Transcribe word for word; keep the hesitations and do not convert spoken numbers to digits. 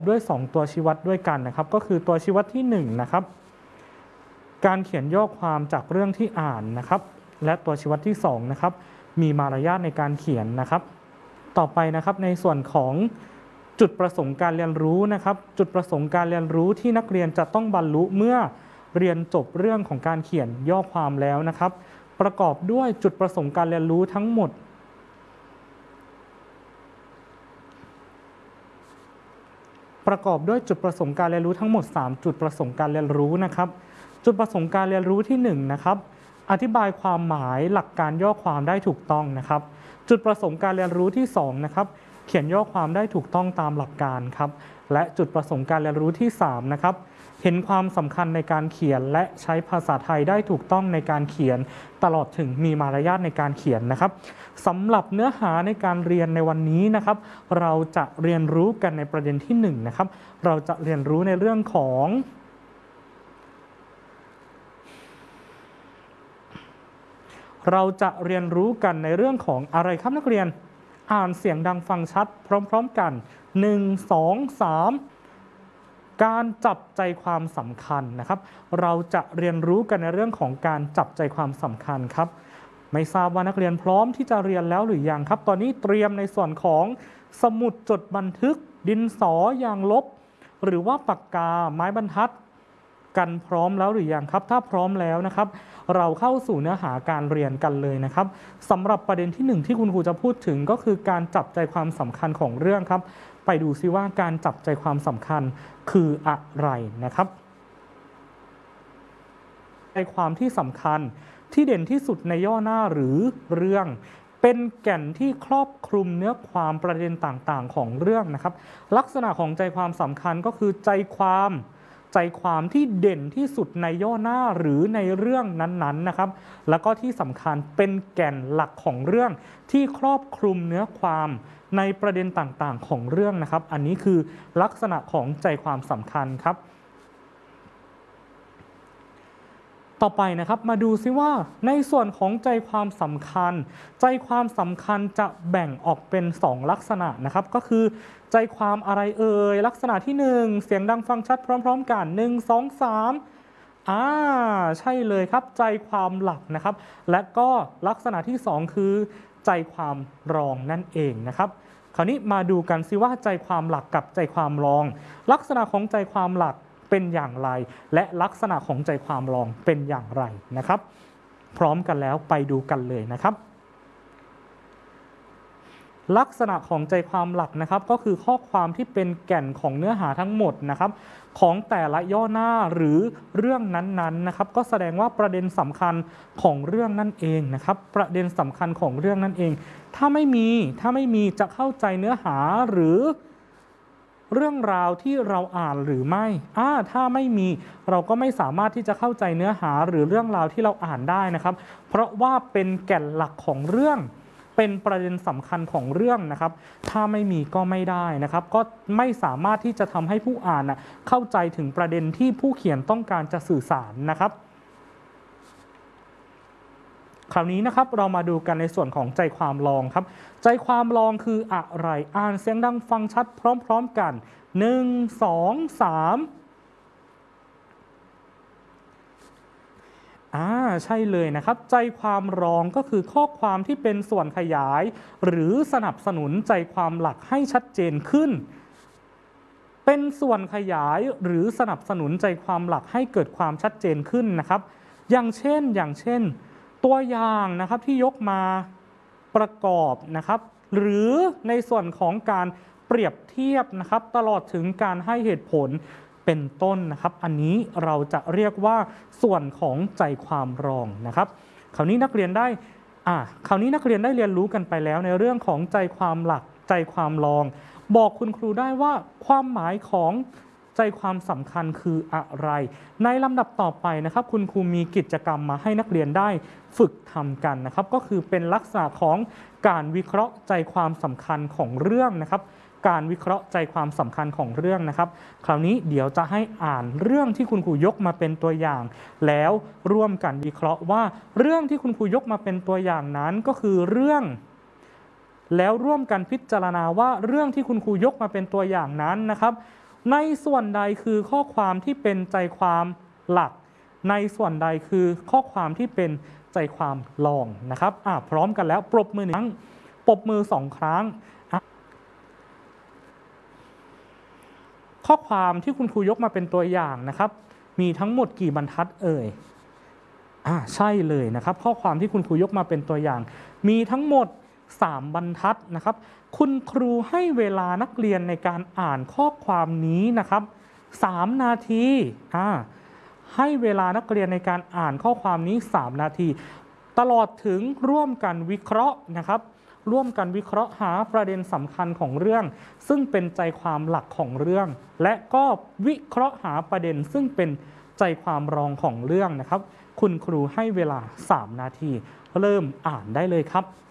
ด้วยสองตัวชี้วัดด้วยกันนะครับก็คือตัวชี้วัดที่หนึ่งนะครับการเขียนย่อความจากเรื่องที่อ่านนะครับและตัวชี้วัดที่สองนะครับมีมารยาทในการเขียนนะครับต่อไปนะครับในส่วนของจุดประสงค์การเรียนรู้นะครับจุดประสงค์การเรียนรู้ที่นักเรียนจะต้องบรรลุเมื่อเรียนจบเรื่องของการเขียนย่อความแล้วนะครับประกอบด้วยจุดประสงค์การเรียนรู้ทั้งหมดประกอบด้วยจุดประสงค์การเรียนรู้ทั้งหมดสามจุดประสงค์การเรียนรู้นะครับจุดประสงค์การเรียนรู้ที่หนึ่งนะครับอธิบายความหมายหลักการย่อความได้ถูกต้องนะครับจุดประสงค์การเรียนรู้ที่สองนะครับเขียนย่อความได้ถูกต้องตามหลักการครับและจุดประสงค์การเรียนรู้ที่สามนะครับเห็นความสำคัญในการเขียนและใช้ภาษาไทยได้ถูกต้องในการเขียนตลอดถึงมีมารยาทในการเขียนนะครับสำหรับเนื้อหาในการเรียนในวันนี้นะครับเราจะเรียนรู้กันในประเด็นที่หนึ่งนะครับเราจะเรียนรู้ในเรื่องของเราจะเรียนรู้กันในเรื่องของอะไรครับนักเรียนอ่านเสียงดังฟังชัดพร้อมๆกันหนึ่ง สอง สามการจับใจความสำคัญนะครับเราจะเรียนรู้กันในเรื่องของการจับใจความสำคัญครับไม่ทราบว่านักเรียนพร้อมที่จะเรียนแล้วหรือยังครับตอนนี้เตรียมในส่วนของสมุดจดบันทึกดินสอยางลบหรือว่าปากกาไม้บรรทัดกันพร้อมแล้วหรือยังครับถ้าพร้อมแล้วนะครับเราเข้าสู่เนื้อหาการเรียนกันเลยนะครับสำหรับประเด็นที่หนึ่งที่คุณครูจะพูดถึงก็คือการจับใจความสำคัญของเรื่องครับไปดูซิว่าการจับใจความสำคัญคืออะไรนะครับใจความที่สำคัญที่เด่นที่สุดในย่อหน้าหรือเรื่องเป็นแก่นที่ครอบคลุมเนื้อความประเด็นต่างๆของเรื่องนะครับลักษณะของใจความสำคัญก็คือใจความใจความที่เด่นที่สุดในย่อหน้าหรือในเรื่องนั้นๆนะครับแล้วก็ที่สำคัญเป็นแก่นหลักของเรื่องที่ครอบคลุมเนื้อความในประเด็นต่างๆของเรื่องนะครับอันนี้คือลักษณะของใจความสำคัญครับต่อไปนะครับมาดูซิว่าในส่วนของใจความสำคัญใจความสำคัญจะแบ่งออกเป็นสองลักษณะนะครับก็คือใจความอะไรเอ่ยลักษณะที่หนึ่งเสียงดังฟังชัดพร้อมๆกันหนึ่ง สอง สามอ่าใช่เลยครับใจความหลักนะครับและก็ลักษณะที่สองคือใจความรองนั่นเองนะครับคราวนี้มาดูกันซิว่าใจความหลักกับใจความรองลักษณะของใจความหลักเป็นอย่างไรและลักษณะของใจความรองเป็นอย่างไรนะครับพร้อมกันแล้วไปดูกันเลยนะครับลักษณะของใจความหลักนะครับก็คือข้อความที่เป็นแก่นของเนื้อหาทั้งหมดนะครับของแต่ละย่อหน้าหรือเรื่องนั้นๆนะครับก็แสดงว่าประเด็นสำคัญของเรื่องนั่นเองนะครับประเด็นสำคัญของเรื่องนั่นเองถ้าไม่มีถ้าไม่มีจะเข้าใจเนื้อหาหรือเรื่องราวที่เราอ่านหรือไม่อ่าถ้าไม่มีเราก็ไม่สามารถที่จะเข้าใจเนื้อหาหรือเรื่องราวที่เราอ่านได้นะครับเพราะว่าเป็นแก่นหลักของเรื่องเป็นประเด็นสำคัญของเรื่องนะครับถ้าไม่มีก็ไม่ได้นะครับก็ไม่สามารถที่จะทำให้ผู้อ่านนะเข้าใจถึงประเด็นที่ผู้เขียนต้องการจะสื่อสารนะครับคราวนี้นะครับเรามาดูกันในส่วนของใจความรองครับใจความรองคืออะไรอ่านเสียงดังฟังชัดพร้อมๆกันหนึ่ง สอง สามอ่าใช่เลยนะครับใจความรองก็คือข้อความที่เป็นส่วนขยายหรือสนับสนุนใจความหลักให้ชัดเจนขึ้นเป็นส่วนขยายหรือสนับสนุนใจความหลักให้เกิดความชัดเจนขึ้นนะครับอย่างเช่นอย่างเช่นตัวอย่างนะครับที่ยกมาประกอบนะครับหรือในส่วนของการเปรียบเทียบนะครับตลอดถึงการให้เหตุผลเป็นต้นนะครับอันนี้เราจะเรียกว่าส่วนของใจความรองนะครับคราวนี้นักเรียนได้อ่าคราวนี้นักเรียนได้เรียนรู้กันไปแล้วในเรื่องของใจความหลักใจความรองบอกคุณครูได้ว่าความหมายของใจความสำคัญคืออะไรในลำดับต่อไปนะครับคุณครูมีกิจกรรมมาให้นักเรียนได้ฝึกทำกันนะครับก็คือเป็นลักษณะของการวิเคราะห์ใจความสำคัญของเรื่องนะครับการวิเคราะห์ใจความสำคัญของเรื่องนะครับคราวนี้เดี๋ยวจะให้อ่านเรื่องที่คุณครูยกมาเป็นตัวอย่างแล้วร่วมกันวิเคราะห์ว่าเรื่องที่คุณครูยกมาเป็นตัวอย่างนั้นก็คือเรื่องแล้วร่วมกันพิจารณาว่าเรื่องที่คุณครูยกมาเป็นตัวอย่างนั้นนะครับในส่วนใดคือข้อความที่เป็นใจความหลักในส่วนใดคือข้อความที่เป็นใจความรองนะครับอ่ะพร้อมกันแล้วปรบมือหนึ่งครั้งปรบมือสองครั้งข้อความที่คุณครูยกมาเป็นตัวอย่างนะครับมีทั้งหมดกี่บรรทัดเอ่ยอ่าใช่เลยนะครับข้อความที่คุณครูยกมาเป็นตัวอย่าง มีทั้งหมดสามบรรทัดนะครับคุณครูให้เวลานักเรียนในการอ่านข้อความนี้นะครับสามนาทีอ่าให้เวลานักเรียนในการอ่านข้อความนี้สามนาทีตลอดถึงร่วมกันวิเคราะห์นะครับร่วมกันวิเคราะห์หาประเด็นสำคัญของเรื่องซึ่งเป็นใจความหลักของเรื่องและก็วิเคราะห์หาประเด็นซึ่งเป็นใจความรองของเรื่องนะครับคุณครูให้เวลาสามนาทีเริ่มอ่านได้เลยครับ